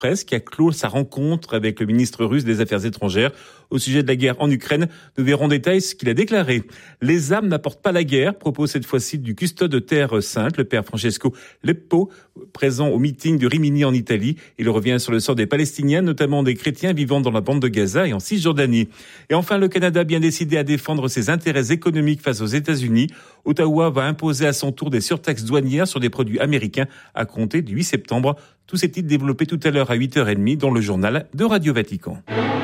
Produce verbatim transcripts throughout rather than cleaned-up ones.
Presse qui a clos sa rencontre avec le ministre russe des Affaires étrangères. Au sujet de la guerre en Ukraine, nous verrons en détail ce qu'il a déclaré. Les armes n'apportent pas la guerre, propose cette fois-ci du custode de Terre Sainte, le père Francesco Leppo, présent au meeting de Rimini en Italie. Il revient sur le sort des Palestiniens, notamment des chrétiens vivant dans la bande de Gaza et en Cisjordanie. Et enfin, le Canada bien décidé à défendre ses intérêts économiques face aux États-Unis. Ottawa va imposer à son tour des surtaxes douanières sur des produits américains à compter du huit septembre. Tous ces titres développés tout à l'heure à huit heures trente dans le journal de Radio Vatican.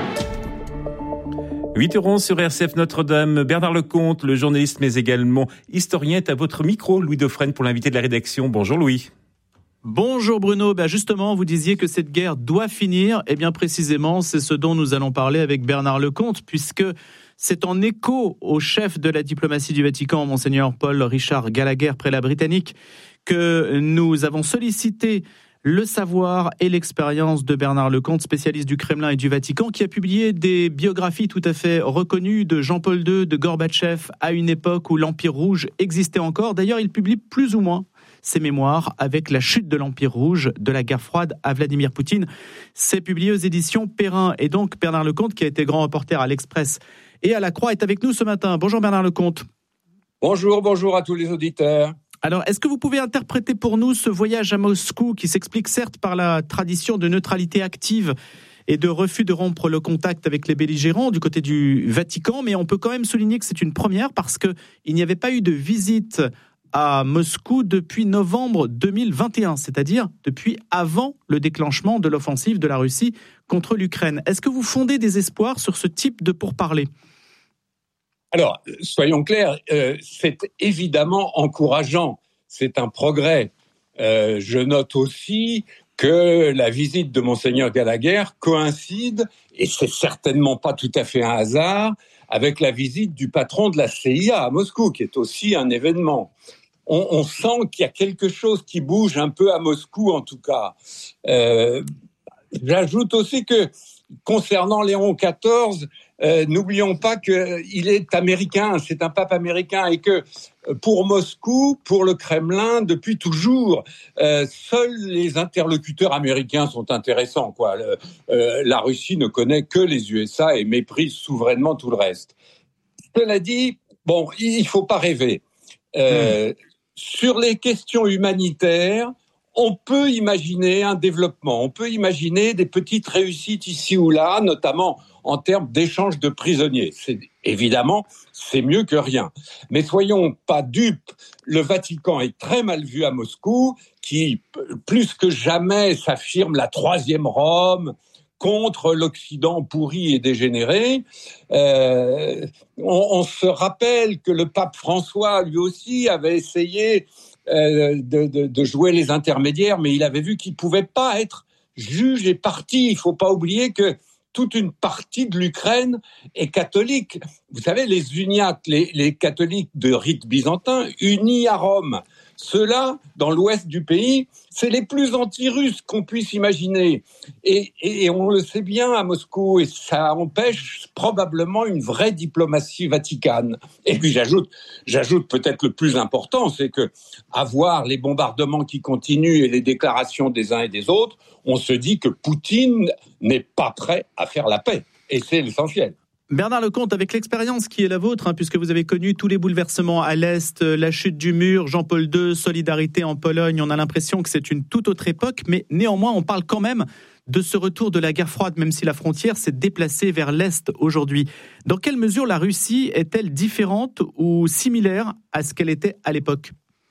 huit heures onze sur R C F Notre-Dame. Bernard Lecomte, le journaliste mais également historien, est à votre micro. Louis Dauphren pour l'invité de la rédaction. Bonjour Louis. Bonjour Bruno, ben justement vous disiez que cette guerre doit finir, et bien précisément c'est ce dont nous allons parler avec Bernard Lecomte, puisque c'est en écho au chef de la diplomatie du Vatican, Monseigneur Paul Richard Gallagher, prélat britannique, que nous avons sollicité le savoir et l'expérience de Bernard Lecomte, spécialiste du Kremlin et du Vatican, qui a publié des biographies tout à fait reconnues de Jean-Paul deux, de Gorbatchev, à une époque où l'Empire rouge existait encore. D'ailleurs, il publie plus ou moins ses mémoires avec la chute de l'Empire rouge, de la guerre froide à Vladimir Poutine. C'est publié aux éditions Perrin. Et donc, Bernard Lecomte, qui a été grand reporter à l'Express et à la Croix, est avec nous ce matin. Bonjour Bernard Lecomte. Bonjour, bonjour à tous les auditeurs. Alors, est-ce que vous pouvez interpréter pour nous ce voyage à Moscou qui s'explique certes par la tradition de neutralité active et de refus de rompre le contact avec les belligérants du côté du Vatican, mais on peut quand même souligner que c'est une première parce qu'il n'y avait pas eu de visite à Moscou depuis novembre deux mille vingt et un, c'est-à-dire depuis avant le déclenchement de l'offensive de la Russie contre l'Ukraine. Est-ce que vous fondez des espoirs sur ce type de pourparlers ? Alors, soyons clairs, euh, c'est évidemment encourageant, c'est un progrès. Euh, je note aussi que la visite de Monseigneur Gallagher coïncide, et c'est certainement pas tout à fait un hasard, avec la visite du patron de la C I A à Moscou, qui est aussi un événement. On, on sent qu'il y a quelque chose qui bouge un peu à Moscou, en tout cas. Euh, j'ajoute aussi que, concernant Léon quatorze, Euh, n'oublions pas qu'il est américain, c'est un pape américain, et que pour Moscou, pour le Kremlin, depuis toujours, euh, seuls les interlocuteurs américains sont intéressants, quoi. Le, euh, la Russie ne connaît que les U S A et méprise souverainement tout le reste. Cela dit, bon, il ne faut pas rêver. Euh, mmh. Sur les questions humanitaires, on peut imaginer un développement, on peut imaginer des petites réussites ici ou là, notamment en termes d'échange de prisonniers. C'est, évidemment, c'est mieux que rien. Mais soyons pas dupes, le Vatican est très mal vu à Moscou, qui, plus que jamais, s'affirme la troisième Rome, contre l'Occident pourri et dégénéré. Euh, on, on se rappelle que le pape François, lui aussi, avait essayé euh, de, de, de jouer les intermédiaires, mais il avait vu qu'il ne pouvait pas être juge et partie. Il ne faut pas oublier que toute une partie de l'Ukraine est catholique. Vous savez, les uniates, les, les catholiques de rite byzantin, unis à Rome, ceux-là, dans l'ouest du pays, c'est les plus anti-russes qu'on puisse imaginer. Et, et, et on le sait bien à Moscou, et ça empêche probablement une vraie diplomatie vaticane. Et puis j'ajoute, j'ajoute peut-être le plus important, c'est que à voir les bombardements qui continuent et les déclarations des uns et des autres, on se dit que Poutine n'est pas prêt à faire la paix. Et c'est l'essentiel. Bernard Lecomte, avec l'expérience qui est la vôtre, hein, puisque vous avez connu tous les bouleversements à l'Est, la chute du mur, Jean-Paul deux, Solidarité en Pologne, on a l'impression que c'est une toute autre époque, mais néanmoins on parle quand même de ce retour de la guerre froide, même si la frontière s'est déplacée vers l'Est aujourd'hui. Dans quelle mesure la Russie est-elle différente ou similaire à ce qu'elle était à l'époque ?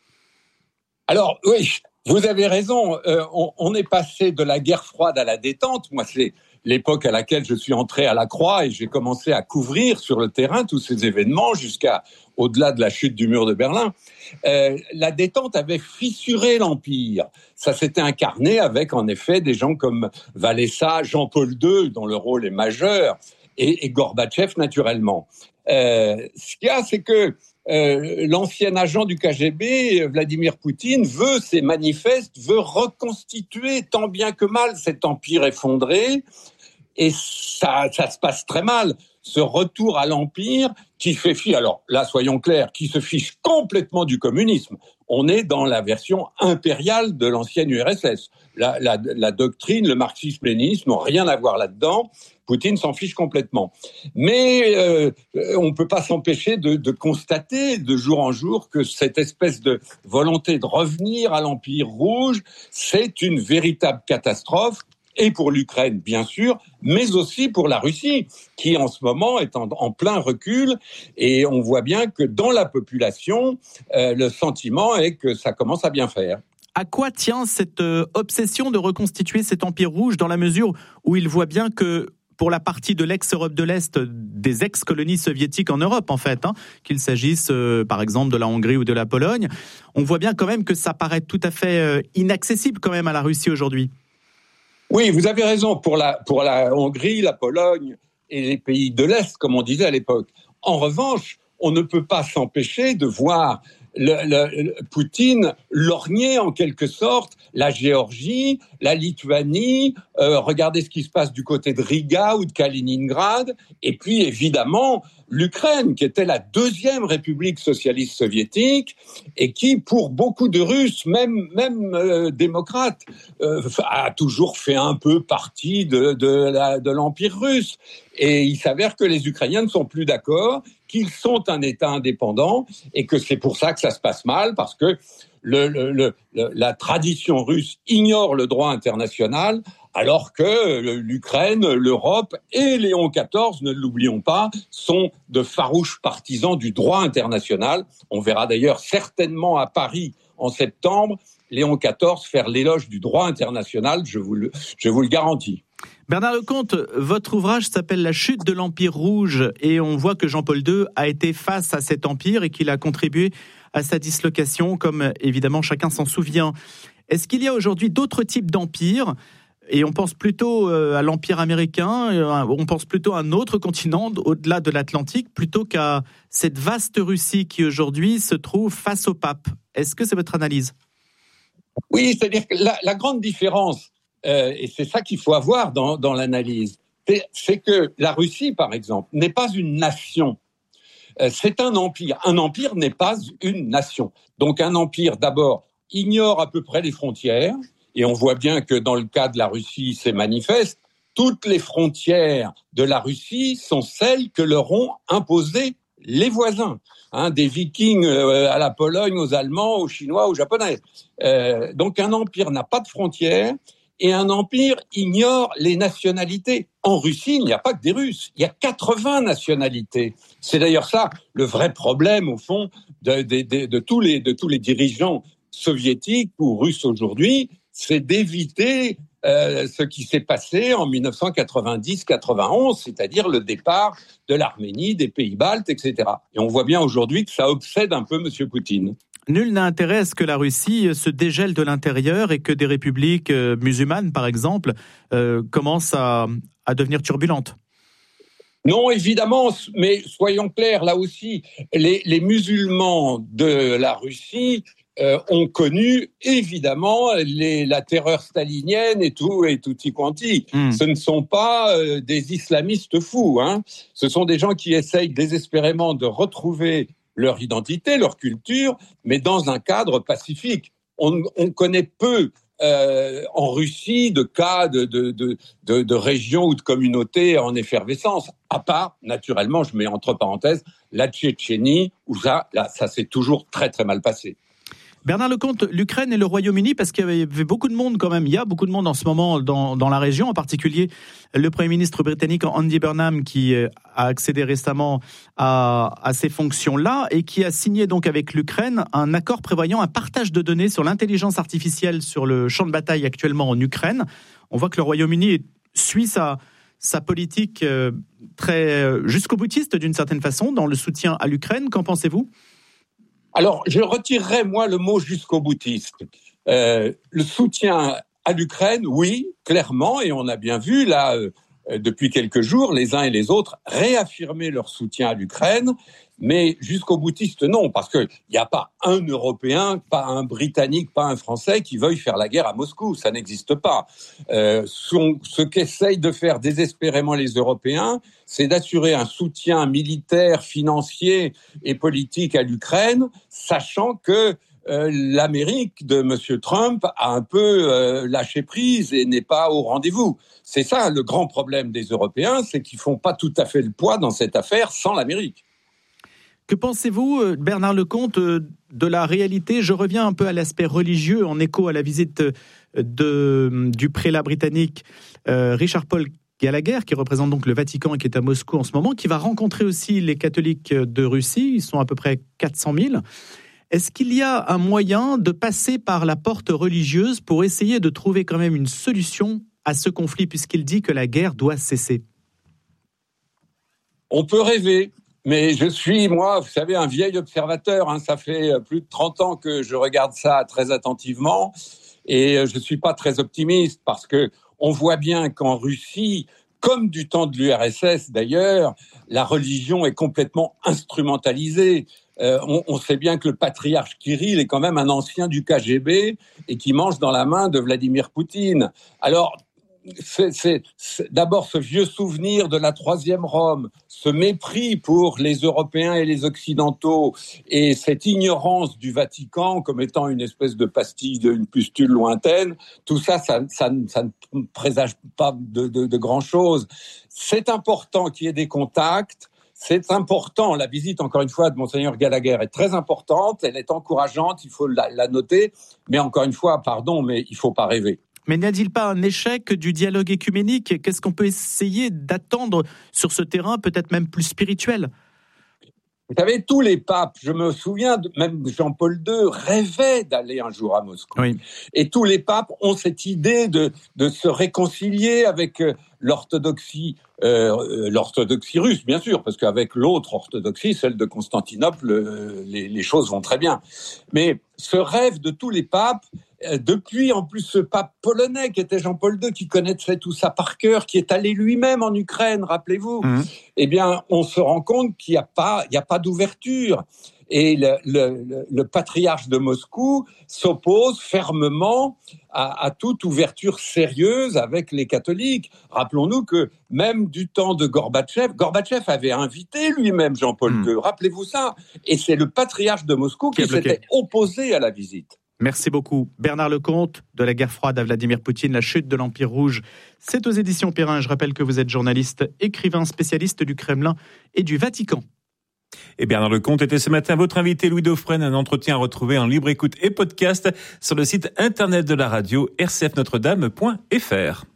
Alors oui, vous avez raison, euh, on, on est passé de la guerre froide à la détente. Moi, c'est l'époque à laquelle je suis entré à la Croix et j'ai commencé à couvrir sur le terrain tous ces événements jusqu'à au-delà de la chute du mur de Berlin. Euh, la détente avait fissuré l'Empire. Ça s'était incarné avec, en effet, des gens comme Walesa, Jean-Paul deux, dont le rôle est majeur, et, et Gorbatchev, naturellement. Euh, ce qu'il y a, c'est que Euh, l'ancien agent du K G B, Vladimir Poutine, veut, c'est manifeste, veut reconstituer tant bien que mal cet empire effondré. Et ça, ça se passe très mal. Ce retour à l'empire qui fait fi, alors là, soyons clairs, qui se fiche complètement du communisme. on est dans la version impériale de l'ancienne U R S S. La, la, la doctrine, le marxisme-léninisme n'ont rien à voir là-dedans. Poutine s'en fiche complètement. Mais euh, on ne peut pas s'empêcher de, de constater de jour en jour que cette espèce de volonté de revenir à l'Empire rouge, c'est une véritable catastrophe. Et pour l'Ukraine, bien sûr, mais aussi pour la Russie, qui en ce moment est en, en plein recul. Et on voit bien que dans la population, euh, le sentiment est que ça commence à bien faire. À quoi tient cette euh, obsession de reconstituer cet empire rouge, dans la mesure où il voit bien que pour la partie de l'ex-Europe de l'Est, des ex-colonies soviétiques en Europe, en fait, hein, qu'il s'agisse, euh, par exemple, de la Hongrie ou de la Pologne, on voit bien quand même que ça paraît tout à fait euh, inaccessible quand même à la Russie aujourd'hui. Oui, vous avez raison, pour la, pour la Hongrie, la Pologne et les pays de l'Est, comme on disait à l'époque. En revanche, on ne peut pas s'empêcher de voir le, le, le Poutine lorgner en quelque sorte la Géorgie, la Lituanie, euh, regardez ce qui se passe du côté de Riga ou de Kaliningrad, et puis évidemment l'Ukraine, qui était la deuxième république socialiste soviétique, et qui, pour beaucoup de Russes, même, même euh, démocrates, euh, a toujours fait un peu partie de, de, la, de l'Empire russe. Et il s'avère que les Ukrainiens ne sont plus d'accord, qu'ils sont un État indépendant, et que c'est pour ça que ça se passe mal, parce que le, le, le, la tradition russe ignore le droit international, alors que l'Ukraine, l'Europe et Léon quatorze, ne l'oublions pas, sont de farouches partisans du droit international. On verra d'ailleurs certainement à Paris en septembre Léon quatorze faire l'éloge du droit international, je vous le, je vous le garantis. Bernard Lecomte, votre ouvrage s'appelle « La chute de l'Empire rouge » et on voit que Jean-Paul deux a été face à cet empire et qu'il a contribué à sa dislocation, comme évidemment chacun s'en souvient. Est-ce qu'il y a aujourd'hui d'autres types d'empires ? Et on pense plutôt à l'Empire américain, on pense plutôt à un autre continent au-delà de l'Atlantique, plutôt qu'à cette vaste Russie qui aujourd'hui se trouve face au pape. Est-ce que c'est votre analyse ? Oui, c'est-à-dire que la, la grande différence, euh, et c'est ça qu'il faut avoir dans, dans l'analyse, c'est, c'est que la Russie, par exemple, n'est pas une nation. Euh, c'est un empire. Un empire n'est pas une nation. Donc un empire, d'abord, ignore à peu près les frontières. Et on voit bien que dans le cas de la Russie, c'est manifeste. Toutes les frontières de la Russie sont celles que leur ont imposées les voisins, hein, des Vikings euh, à la Pologne, aux Allemands, aux Chinois, aux Japonais. Euh, donc un empire n'a pas de frontières et un empire ignore les nationalités. En Russie, il n'y a pas que des Russes, il y a quatre-vingts nationalités. C'est d'ailleurs ça le vrai problème, au fond, de, de, de, de, tous, les, de tous les dirigeants soviétiques ou russes aujourd'hui, c'est d'éviter euh, ce qui s'est passé en dix-neuf cent quatre-vingt-dix quatre-vingt-onze, c'est-à-dire le départ de l'Arménie, des pays baltes, et cetera. Et on voit bien aujourd'hui que ça obsède un peu M. Poutine. Nul n'a intérêt à ce que la Russie se dégèle de l'intérieur et que des républiques euh, musulmanes, par exemple, euh, commencent à, à devenir turbulentes. Non, évidemment, mais soyons clairs, là aussi, les, les musulmans de la Russie euh, ont connu, évidemment, les, la terreur stalinienne et tout, et tutti quanti. Mmh. Ce ne sont pas euh, des islamistes fous, hein. Ce sont des gens qui essayent désespérément de retrouver leur identité, leur culture, mais dans un cadre pacifique. On, on connaît peu euh, en Russie de cas de, de, de, de, de régions ou de communautés en effervescence, à part, naturellement, je mets entre parenthèses, la Tchétchénie, où ça, là, ça s'est toujours très très mal passé. Bernard Lecomte, l'Ukraine et le Royaume-Uni, parce qu'il y avait beaucoup de monde quand même, il y a beaucoup de monde en ce moment dans, dans la région, en particulier le Premier ministre britannique Andy Burnham qui a accédé récemment à, à ces fonctions-là et qui a signé donc avec l'Ukraine un accord prévoyant un partage de données sur l'intelligence artificielle sur le champ de bataille actuellement en Ukraine. On voit que le Royaume-Uni suit sa, sa politique très jusqu'au boutiste d'une certaine façon dans le soutien à l'Ukraine. Qu'en pensez-vous ? Alors, je retirerai, moi, le mot jusqu'au boutiste. Euh, le soutien à l'Ukraine, oui, clairement, et on a bien vu, là, euh, depuis quelques jours, les uns et les autres réaffirmer leur soutien à l'Ukraine, mais jusqu'au boutiste, non, parce qu'il n'y a pas un Européen, pas un Britannique, pas un Français qui veuille faire la guerre à Moscou, ça n'existe pas. Euh, son, ce qu'essayent de faire désespérément les Européens, c'est d'assurer un soutien militaire, financier et politique à l'Ukraine, sachant que euh, l'Amérique de M. Trump a un peu euh, lâché prise et n'est pas au rendez-vous. C'est ça le grand problème des Européens, c'est qu'ils font pas tout à fait le poids dans cette affaire sans l'Amérique. Que pensez-vous, Bernard Lecomte, de la réalité ? Je reviens un peu à l'aspect religieux, en écho à la visite de, du prélat britannique euh, Richard Paul Gallagher, qui représente donc le Vatican et qui est à Moscou en ce moment, qui va rencontrer aussi les catholiques de Russie. Ils sont à peu près quatre cent mille. Est-ce qu'il y a un moyen de passer par la porte religieuse pour essayer de trouver quand même une solution à ce conflit, puisqu'il dit que la guerre doit cesser ? On peut rêver. Mais je suis, moi, vous savez, un vieil observateur. Hein, ça fait plus de trente ans que je regarde ça très attentivement. Et je ne suis pas très optimiste parce que on voit bien qu'en Russie, comme du temps de l'U R S S d'ailleurs, la religion est complètement instrumentalisée. Euh, on, on sait bien que le patriarche Kirill est quand même un ancien du K G B et qui mange dans la main de Vladimir Poutine. Alors, C'est, c'est, c'est d'abord ce vieux souvenir de la troisième Rome, ce mépris pour les Européens et les Occidentaux et cette ignorance du Vatican comme étant une espèce de pastille, d'une pustule lointaine, tout ça, ça, ça, ça ne présage pas de, de, de grand-chose. C'est important qu'il y ait des contacts. C'est important, la visite, encore une fois, de Monseigneur Gallagher est très importante, elle est encourageante, il faut la, la noter, mais encore une fois, pardon, mais il ne faut pas rêver. Mais n'y a-t-il pas un échec du dialogue écuménique ? Qu'est-ce qu'on peut essayer d'attendre sur ce terrain, peut-être même plus spirituel ? Vous savez, tous les papes, je me souviens, même Jean-Paul deux rêvait d'aller un jour à Moscou. Oui. Et tous les papes ont cette idée de, de se réconcilier avec l'orthodoxie, euh, l'orthodoxie russe, bien sûr, parce qu'avec l'autre orthodoxie, celle de Constantinople, euh, les, les choses vont très bien. Mais ce rêve de tous les papes, depuis, en plus, ce pape polonais qui était Jean-Paul deux, qui connaissait tout ça par cœur, qui est allé lui-même en Ukraine, rappelez-vous, mmh. eh bien, on se rend compte qu'il n'y a pas, il n'y a pas d'ouverture. Et le, le, le patriarche de Moscou s'oppose fermement à, à toute ouverture sérieuse avec les catholiques. Rappelons-nous que même du temps de Gorbatchev, Gorbatchev avait invité lui-même Jean-Paul deux, mmh. rappelez-vous ça. Et c'est le patriarche de Moscou qui, qui s'était opposé à la visite. Merci beaucoup. Bernard Lecomte, de la guerre froide à Vladimir Poutine, la chute de l'Empire rouge. C'est aux éditions Perrin. Je rappelle que vous êtes journaliste, écrivain, spécialiste du Kremlin et du Vatican. Et Bernard Lecomte était ce matin votre invité, Louis Dauphren. Un entretien à retrouver en libre écoute et podcast sur le site internet de la radio r c f notre dame point f r.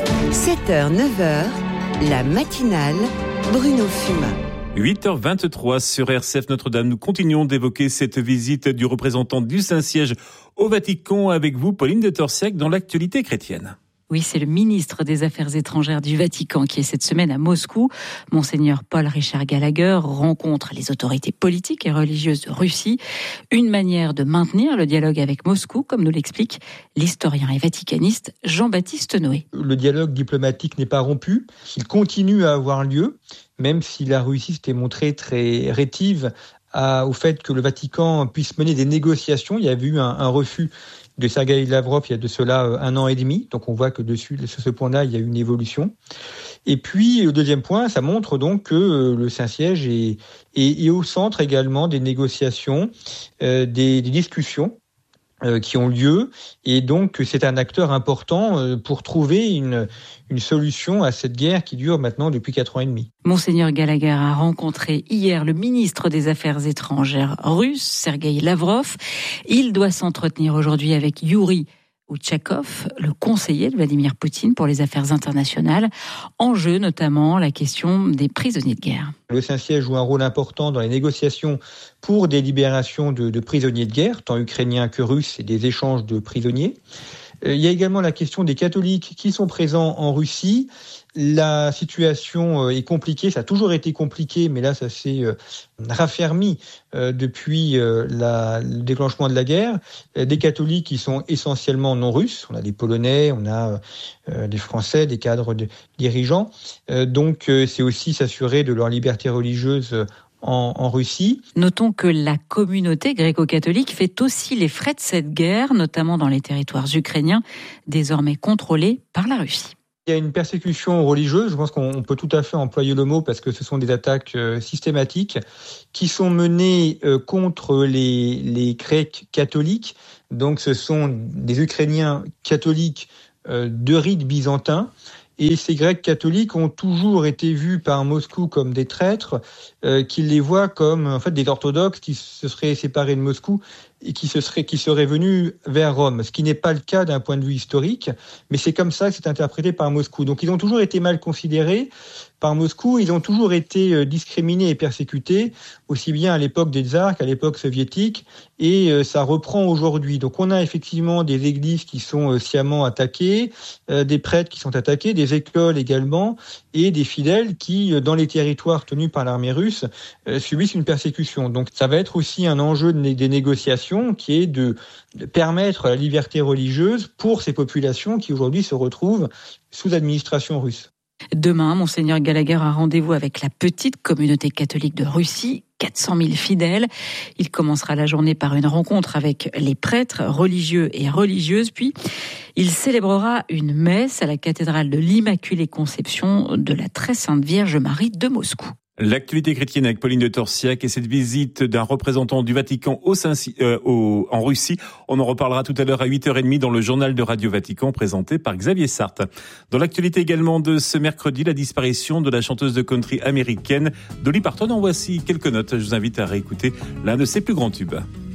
sept heures neuf heures, la matinale Bruno Fumat. huit heures vingt-trois sur R C F Notre-Dame. Nous continuons d'évoquer cette visite du représentant du Saint-Siège au Vatican avec vous, Pauline de Torsiac, dans l'actualité chrétienne. Oui, c'est le ministre des Affaires étrangères du Vatican qui est cette semaine à Moscou. Monseigneur Paul Richard Gallagher rencontre les autorités politiques et religieuses de Russie. Une manière de maintenir le dialogue avec Moscou, comme nous l'explique l'historien et vaticaniste Jean-Baptiste Noé. Le dialogue diplomatique n'est pas rompu, il continue à avoir lieu, même si la Russie s'était montrée très rétive à, au fait que le Vatican puisse mener des négociations. Il y avait eu un, un refus de Sergueï Lavrov il y a de cela un an et demi. Donc on voit que dessus, sur ce point-là, il y a eu une évolution. Et puis, le deuxième point, ça montre donc que le Saint-Siège est, est, est au centre également des négociations, euh, des, des discussions euh, qui ont lieu. Et donc, c'est un acteur important euh, pour trouver une, une solution à cette guerre qui dure maintenant depuis quatre ans et demi. Monseigneur Gallagher a rencontré hier le ministre des Affaires étrangères russe, Sergueï Lavrov. Il doit s'entretenir aujourd'hui avec Yuri Outchakov, le conseiller de Vladimir Poutine pour les affaires internationales. En jeu notamment la question des prisonniers de guerre. Le Saint-Siège joue un rôle important dans les négociations pour des libérations de, de prisonniers de guerre, tant ukrainiens que russes, et des échanges de prisonniers. Il y a également la question des catholiques qui sont présents en Russie. La situation est compliquée, ça a toujours été compliqué, mais là ça s'est raffermi depuis la, le déclenchement de la guerre. Des catholiques qui sont essentiellement non russes, on a des Polonais, on a des Français, des cadres de, dirigeants. Donc c'est aussi s'assurer de leur liberté religieuse En, en Russie. Notons que la communauté gréco-catholique fait aussi les frais de cette guerre, notamment dans les territoires ukrainiens, désormais contrôlés par la Russie. Il y a une persécution religieuse, je pense qu'on peut tout à fait employer le mot parce que ce sont des attaques euh, systématiques qui sont menées euh, contre les, les Grecs catholiques. Donc ce sont des Ukrainiens catholiques euh, de rite byzantin. Et ces Grecs catholiques ont toujours été vus par Moscou comme des traîtres, euh, qui les voient comme en fait des orthodoxes qui se seraient séparés de Moscou et qui se seraient qui seraient venus vers Rome, ce qui n'est pas le cas d'un point de vue historique, mais c'est comme ça que c'est interprété par Moscou. Donc ils ont toujours été mal considérés par Moscou, ils ont toujours été discriminés et persécutés, aussi bien à l'époque des tsars qu'à l'époque soviétique, et ça reprend aujourd'hui. Donc on a effectivement des églises qui sont sciemment attaquées, des prêtres qui sont attaqués, des écoles également, et des fidèles qui, dans les territoires tenus par l'armée russe, subissent une persécution. Donc ça va être aussi un enjeu des négociations qui est de, de permettre la liberté religieuse pour ces populations qui aujourd'hui se retrouvent sous administration russe. Demain, Monseigneur Gallagher a rendez-vous avec la petite communauté catholique de Russie, quatre cent mille fidèles. Il commencera la journée par une rencontre avec les prêtres religieux et religieuses, puis il célébrera une messe à la cathédrale de l'Immaculée Conception de la Très Sainte Vierge Marie de Moscou. L'actualité chrétienne avec Pauline de Torsiac et cette visite d'un représentant du Vatican au Saint, euh, au, en Russie. On en reparlera tout à l'heure à huit heures trente dans le journal de Radio Vatican présenté par Xavier Sarthe. Dans l'actualité également de ce mercredi, la disparition de la chanteuse de country américaine Dolly Parton. En voici quelques notes. Je vous invite à réécouter l'un de ses plus grands tubes.